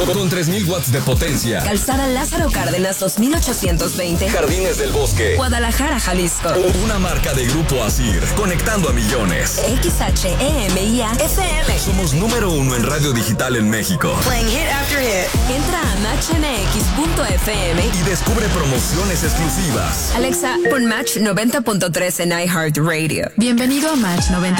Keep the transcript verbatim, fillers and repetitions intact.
con tres mil watts de potencia. Calzada Lázaro Cárdenas dos mil ochocientos veinte. Jardines del Bosque, Guadalajara, Jalisco. Una marca de Grupo Asir, conectando a millones. X H E M I A F M. Somos número uno en radio digital en México. Playing hit after hit. Entra a match m x punto f m y descubre promociones exclusivas. Alexa, pon Match noventa punto tres en iHeartRadio. Bienvenido a Match noventa